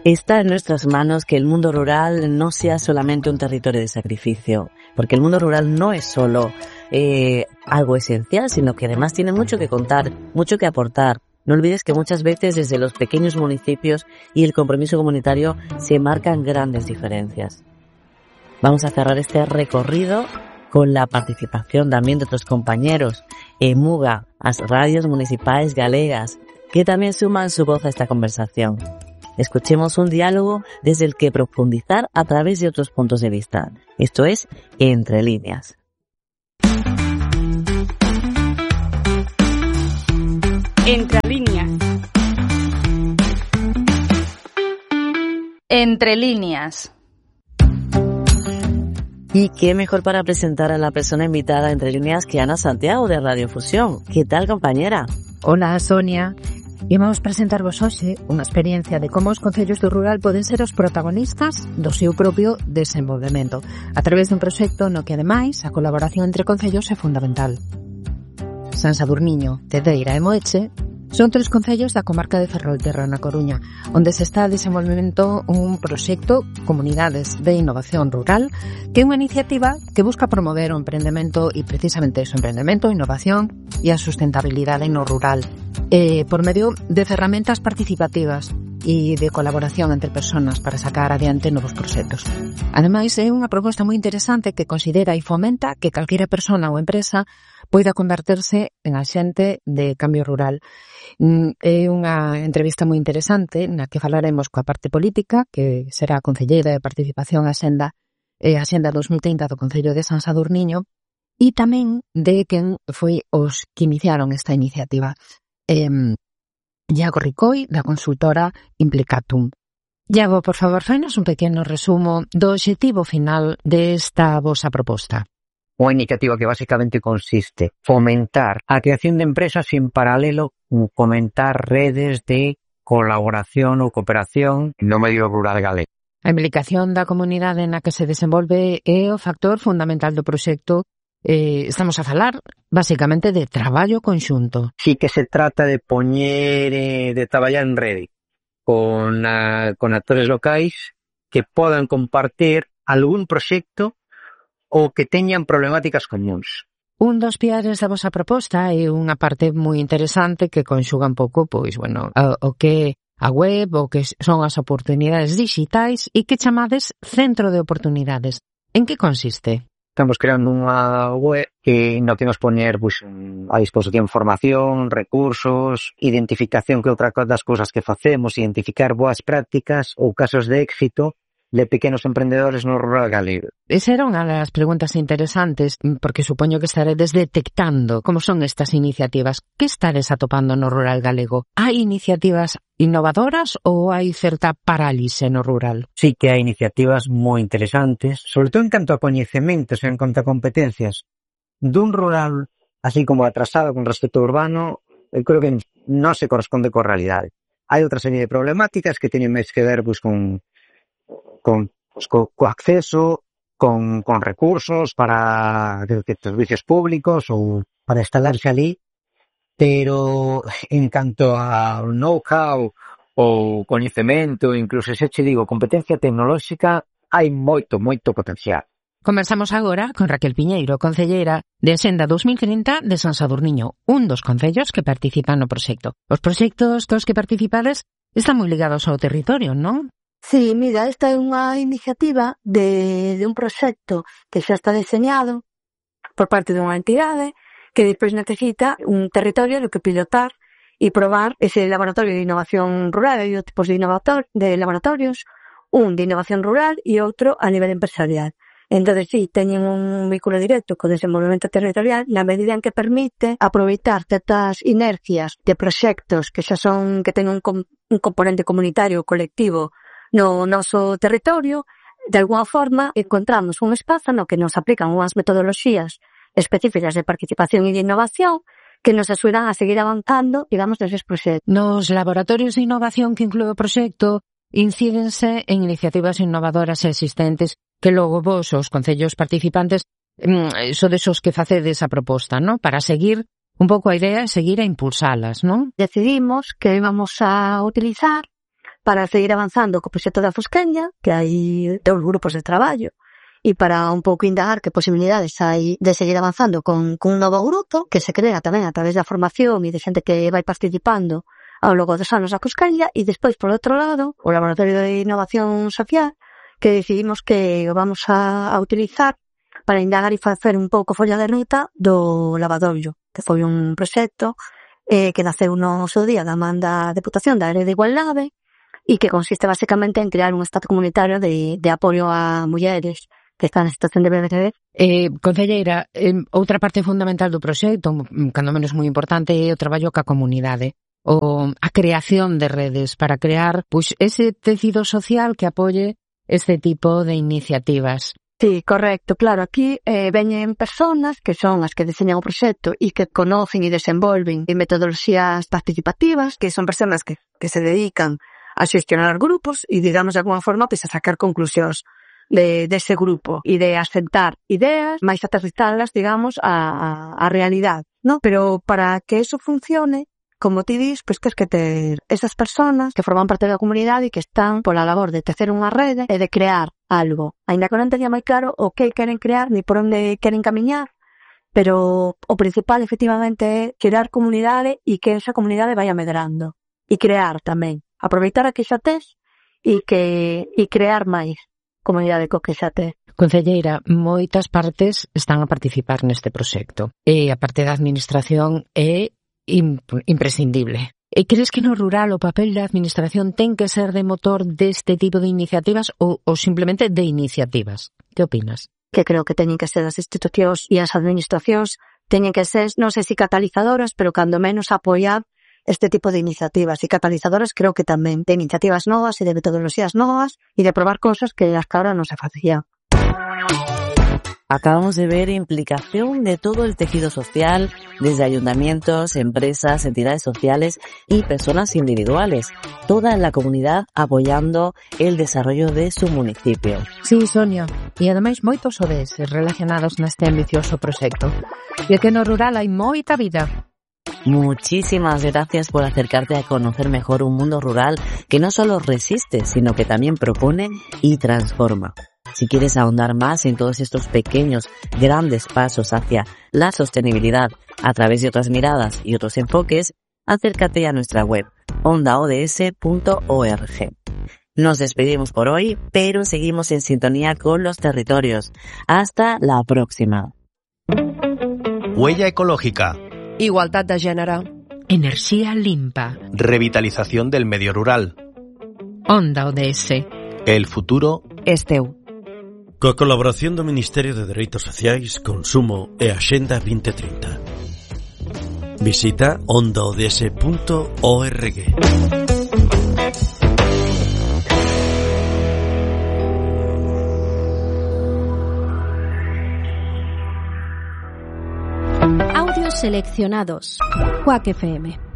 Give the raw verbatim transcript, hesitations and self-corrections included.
Está en nuestras manos que el mundo rural no sea solamente un territorio de sacrificio, porque el mundo rural no es solo eh, algo esencial, sino que además tiene mucho que contar, mucho que aportar. No olvides que muchas veces desde los pequeños municipios y el compromiso comunitario se marcan grandes diferencias. Vamos a cerrar este recorrido con la participación también de otros compañeros en Muga, as radios municipais galegas, que también suman su voz a esta conversación. Escuchemos un diálogo desde el que profundizar a través de otros puntos de vista. Esto es Entre Líneas. Entre Líneas. Entre Líneas. Y qué mejor para presentar a la persona invitada Entre Líneas que Ana Santiago de Radio Fusión. ¿Qué tal, compañera? Hola, Sonia. Imos presentarvos hoxe unha experiencia de como os concellos do rural poden ser os protagonistas do seu propio desenvolvemento a través dun proxecto no que, ademais, a colaboración entre concellos é fundamental. San Sadurniño, Tedeira e Moeche son tres concellos da comarca de Ferrolterra, na Coruña, onde se está desenvolvendo un proxecto Comunidades de Innovación Rural, que é unha iniciativa que busca promover o emprendemento e precisamente ese emprendemento, innovación e a sustentabilidade no rural, eh, por medio de ferramentas participativas e de colaboración entre persoas para sacar adiante novos proxectos. Ademais, é unha proposta moi interesante que considera e fomenta que calquera persona ou empresa poida converterse en axente de cambio rural. É unha entrevista moi interesante na que falaremos coa parte política, que será a concelleira de Participación a Xenda, e a Xenda dos mil trinta do Concello de San Sadurniño, e tamén de quen foi os que iniciaron esta iniciativa. Eh, Iago Ricoi, da consultora Implicatum. Iago, por favor, fainos un pequeno resumo do obxectivo final desta vosa proposta. Unha iniciativa que basicamente consiste fomentar a creación de empresas e en paralelo fomentar redes de colaboración ou cooperación no medio rural galego. A implicación da comunidade na que se desenvolve é o factor fundamental do proxecto. Eh, estamos a falar basicamente de traballo conxunto. Sí que se trata de poñer, eh, de traballar en rede con, a, con actores locais que podan compartir algún proxecto ou que teñan problemáticas comuns. Un dos piares da vosa proposta é unha parte moi interesante que conxuga un pouco, pois, bueno, o, o que a web, o que son as oportunidades digitais e que chamades centro de oportunidades. En que consiste? Estamos creando unha web que no que nos poñer pues, a disposición formación, recursos, identificación que outra das cousas que facemos, identificar boas prácticas ou casos de éxito de pequenos emprendedores no rural galego. Esa era unha das preguntas interesantes, porque supoño que estaredes detectando como son estas iniciativas. Que estares atopando no rural galego? Hai iniciativas innovadoras ou hai certa parálise no rural? Sí que hai iniciativas moi interesantes, sobre todo en canto a coñecementos e en canto a competencias dun rural, así como atrasado con respecto ao urbano, eu creo que non se corresponde coa realidade. Hai outra serie de problemáticas que teñen máis que ver pues, con con, pues, co, co acceso, con, con recursos para de, de servicios públicos ou para instalarse ali, pero en canto a know-how ou coñecemento, incluso se che digo competencia tecnolóxica, hai moito, moito potencial. Conversamos agora con Raquel Piñeiro, concelleira de Xenda dos mil trinta de San Sadurniño, un dos concellos que participan no proxecto. Os proxectos cos que participades están moi ligados ao territorio, non? Sí, mira, esta é unha iniciativa de, de un proxecto que xa está diseñado por parte dunha entidade que despois necesita un territorio do que pilotar e probar ese laboratorio de innovación rural. Hai dos tipos de, de laboratorios, un de innovación rural e outro a nivel empresarial. Entón, sí, teñen un vínculo directo co desenvolvemento territorial na medida en que permite aproveitar certas inercias de proxectos que xa son, que teñen un, un componente comunitario colectivo no noso territorio. De alguna forma encontramos un espazo no que nos aplican unhas metodoloxías específicas de participación e de innovación que nos axudan a seguir avanzando, digamos, neses proxectos. Nos laboratorios de innovación que inclúe o proxecto incídense en iniciativas innovadoras existentes que logo vos, os concellos participantes, sodes os que facedes a proposta, ¿no? Para seguir un pouco a idea e seguir a impulsalas, ¿no? Decidimos que íbamos a utilizar para seguir avanzando co proxecto da Fosqueña, que hai dous grupos de traballo, e para un pouco indagar que posibilidades hai de seguir avanzando con, con un novo grupo que se crea tamén a través da formación e de xente que vai participando ao longo dos anos da Fosqueña, e despois, por outro lado, o Laboratorio de Innovación Social, que decidimos que o vamos a, a utilizar para indagar e facer un pouco folla de ruta do lavadoiro, que foi un proxecto eh, que naceu no seu día da man da Deputación da Área de Igualdade e que consiste basicamente en crear un espazo comunitario de, de apoio a mulleres que están en situación de V P D. Eh, concelleira, eh, outra parte fundamental do proxecto, cando menos moi importante, é o traballo ca comunidade, o a creación de redes para crear pois ese tecido social que apoie este tipo de iniciativas. Sí, correcto, claro, aquí eh, veñen personas que son as que diseñan o proxecto e que conocen e desenvolven en metodoloxías participativas, que son personas que, que se dedican a xestionar grupos e, digamos, de alguna forma, pues, a sacar conclusións de, de ese grupo e de asentar ideas, máis aterrizadas, digamos, a, a, a realidade, ¿no? Pero para que eso funcione, como ti dis, pois tens que ter esas personas que forman parte da comunidade e que están pola labor de tecer unha rede e de crear algo. Ainda que non teña moi claro o que queren crear ni por onde queren camiñar, pero o principal efectivamente é crear comunidade e que esa comunidade vaya medrando. E crear tamén. Aproveitar a que xa tes e que e crear máis comunidade co que xa tes. Concelleira, moitas partes están a participar neste proxecto e a parte da administración é imprescindible. E crees que no rural o papel da administración ten que ser de motor deste tipo de iniciativas ou, ou simplemente de iniciativas? Que opinas? Que creo que teñen que ser as institucións e as administracións, teñen que ser, non sei se catalizadoras, pero cando menos apoiar este tipo de iniciativas. E catalizadoras creo que tamén de iniciativas novas e de metodoloxías novas e de probar cosas que hasta ahora non se facían. Acabamos de ver implicación de todo el tejido social, desde ayuntamientos, empresas, entidades sociales y personas individuales. Toda la comunidad apoyando el desarrollo de su municipio. Sí, Sonia. E ademais moitos O D S relacionados neste ambicioso proxecto. E que no rural hai moita vida. Muchísimas gracias por acercarte a conocer mejor un mundo rural que no solo resiste, sino que también propone y transforma. Si quieres ahondar más en todos estos pequeños, grandes pasos hacia la sostenibilidad a través de otras miradas y otros enfoques, acércate a nuestra web, onda o d s punto org. Nos despedimos por hoy, pero seguimos en sintonía con los territorios. Hasta la próxima. Huella ecológica. Igualdad de gènere. Enerxía limpa. Revitalización del medio rural. Onda O D S. El futuro és teu. Coa colaboración do Ministerio de Dereitos Sociais, Consumo e Axenda vinte trinta. Visita onda o d s punto org. Audios seleccionados. Quack F M.